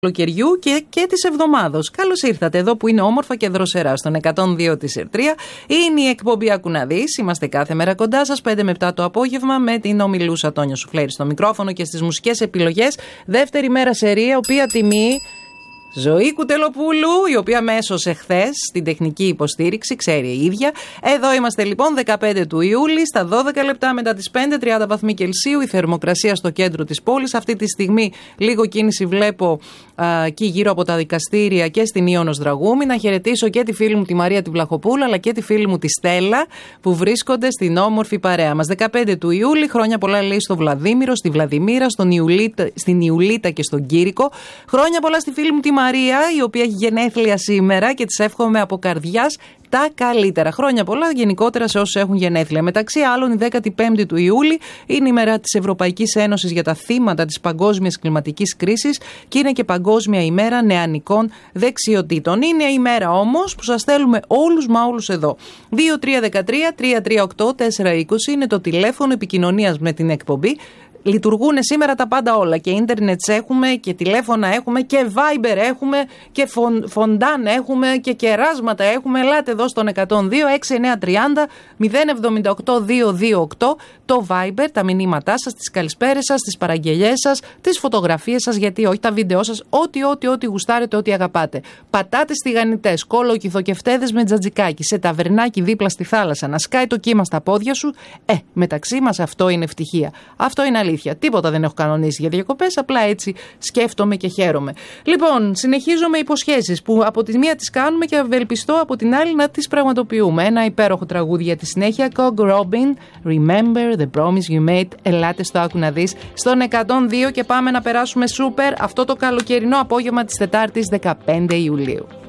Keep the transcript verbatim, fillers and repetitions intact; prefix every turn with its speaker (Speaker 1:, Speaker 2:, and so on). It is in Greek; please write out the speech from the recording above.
Speaker 1: καλοκαιριού και, και της εβδομάδος. Καλώς ήρθατε εδώ που είναι όμορφα και δροσερά στον εκατόν δύο της Ερτρία. Είναι η εκπομπή Άκου να δεις. Είμαστε κάθε μέρα κοντά σας, πέντε με επτά το απόγευμα, με την ομιλούσα Τόνια Σουφλέρη στο μικρόφωνο και στις μουσικές επιλογές. Δεύτερη μέρα σερία, οποία τιμή Ζωή Κουτελοπούλου, η οποία με έσωσε χθες στην τεχνική υποστήριξη, ξέρει η ίδια. Εδώ είμαστε λοιπόν δεκαπέντε του Ιούλη, στα δώδεκα λεπτά μετά τις πέντε, τριάντα βαθμοί Κελσίου, η θερμοκρασία στο κέντρο της πόλης. Αυτή τη στιγμή λίγο κίνηση βλέπω α, εκεί γύρω από τα δικαστήρια και στην Ιόνος Δραγούμη. Να χαιρετήσω και τη φίλη μου τη Μαρία τη Βλαχοπούλα, αλλά και τη φίλη μου τη Στέλλα, που βρίσκονται στην όμορφη παρέα μας. δεκαπέντε του Ιούλη, χρόνια πολλά λέει στο Βλαδίμηρο, στη Βλαδιμίρα, στον Ιουλίτα, στην Ιουλίτα και στον Κήρικο. Χρόνια πολλά στη φίλη μου τη Μαρία, η οποία έχει γενέθλια σήμερα και της εύχομαι από καρδιάς τα καλύτερα. Χρόνια πολλά γενικότερα σε όσους έχουν γενέθλια. Μεταξύ άλλων, η δέκατη πέμπτη του Ιούλη είναι η μέρα της Ευρωπαϊκής Ένωσης για τα θύματα της παγκόσμιας κλιματικής κρίσης και είναι και Παγκόσμια ημέρα νεανικών δεξιοτήτων. Είναι η μέρα όμως που σας θέλουμε όλους μα όλους εδώ. δύο τρία ένα τρία τρία τρία οκτώ τέσσερα είκοσι είναι το τηλέφωνο επικοινωνίας με την εκπομπή. Λειτουργούν σήμερα τα πάντα όλα, και ίντερνετ έχουμε και τηλέφωνα έχουμε και Viber έχουμε και φον, φοντάν έχουμε και κεράσματα έχουμε. Ελάτε εδώ στον εκατόν δύο έξι εννιά τρία μηδέν μηδέν εβδομήντα οκτώ δύο δύο οκτώ, το Viber, τα μηνύματά σας, τις καλησπέρες σας, τις παραγγελιές σας, τις φωτογραφίες σας, γιατί όχι, τα βίντεό σας, ό,τι, ό,τι, ό,τι γουστάρετε, ό,τι αγαπάτε. Πατάτε στιγανιτές, κόλο-κυθοκευτέδες με τζατζικάκι, σε ταβερνάκι δίπλα στη θάλασσα, να σκάει το κύμα στα πόδια σου. Ε, μεταξύ μας αυτό είναι ευτυχία. Αυτό είναι αλήθεια. Τίποτα δεν έχω κανονίσει για διακοπές, απλά έτσι σκέφτομαι και χαίρομαι. Λοιπόν, συνεχίζω με υποσχέσεις που από τη μία τις κάνουμε και ευελπιστώ από την άλλη να τις πραγματοποιούμε. Ένα υπέροχο τραγούδι για τη συνέχεια, Cog Robin, Remember the Promise You Made. Ελάτε στο Άκου να δεις στον εκατόν δύο και πάμε να περάσουμε σούπερ αυτό το καλοκαιρινό απόγευμα της Τετάρτης δεκαπέντε Ιουλίου.